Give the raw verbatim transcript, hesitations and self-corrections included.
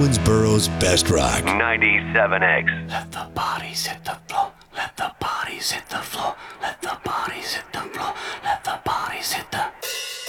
Owensboro's best rock. ninety-seven X. Let the bodies hit the floor. Let the bodies hit the floor.